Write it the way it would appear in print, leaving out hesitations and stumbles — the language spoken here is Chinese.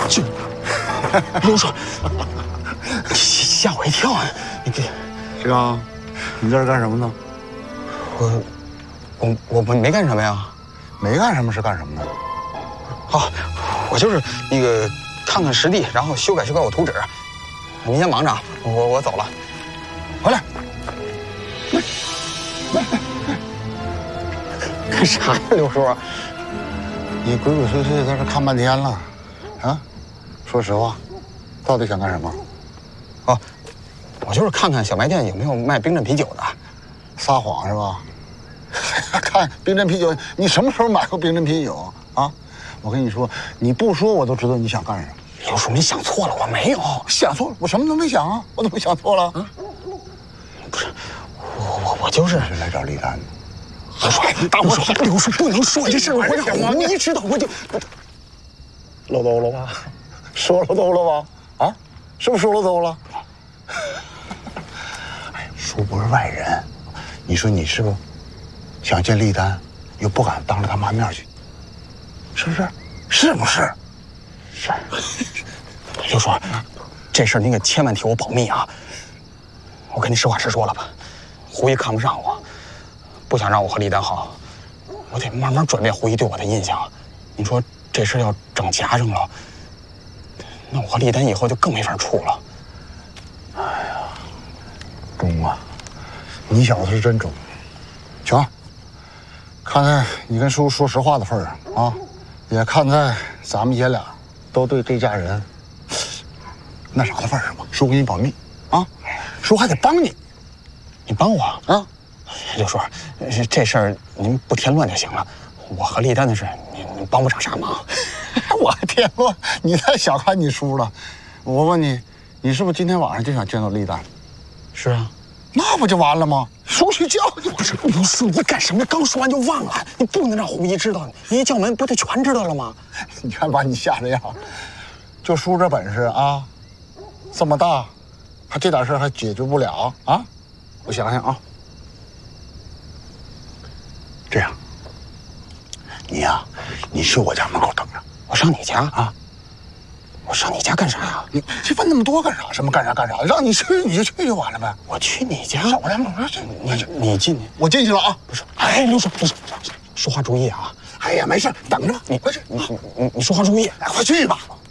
这刘叔，吓我一跳啊！你这石刚，你在这干什么呢？ 我没干什么呀？ 没干什么是干什么呢？ 哦，我就是那个看看实地，然后修改我图纸。您先忙着啊，我走了。 回来。 干啥呀，刘叔？ 你鬼鬼祟祟在这看半天了，啊？说实话，到底想干什么？ 哦，我就是看看小卖店有没有卖冰镇啤酒的。 撒谎是吧？看冰镇啤酒，你什么时候买过冰镇啤酒啊？我跟你说，你不说我都知道你想干什么。 刘叔，你想错了，我没有想错了，我什么都没想啊，我怎么想错了？啊？ 不是，我就是来找丽丹的。 刘叔不能说这事，我让胡一知道我就漏兜了吧？说漏兜了吧？啊？是不是说漏兜了？哎呀，叔不是外人，你说你是不是想见丽丹，又不敢当着他妈面去，是不是？是不是？是。 刘叔，这事儿您可千万替我保密啊！我跟你实话实说了吧，胡一看不上我，不想让我和丽丹好，我得慢慢转变胡一对我的印象。你说这事要整夹上了，那我和丽丹以后就更没法处了。 哎呀，中啊！你小子是真中。行，看在你跟叔说实话的份上啊，也看在咱们爷俩都对这家人那啥的份上吧，叔给你保密啊，叔还得帮你， 你帮我啊！ 刘叔，这事儿您不添乱就行了。我和丽丹的事，您帮不上啥忙。 我还添乱？你太小看你叔了。我问你，你是不是今天晚上就想见到丽丹？ 是啊。 那不就完了吗？叔去叫就不是。 刘叔，你干什么？刚说完就忘了，你不能让胡一知道。你一叫门，不就全知道了吗？ 你看把你吓这样，就叔这本事啊，这么大，还这点事还解决不了啊？我想想啊，这样，你呀，你去我家门口等着。 我上你家啊？ 我上你家干啥呀？ 你问那么多干啥？什么干啥干啥？让你去你就去就完了呗。 我去你家？ 上我家门口去。 你进去。 我进去了啊。 不是，哎，刘叔，不是，说话注意啊。 哎呀，没事，等着吧。 你快去。 你说话注意， 快去吧。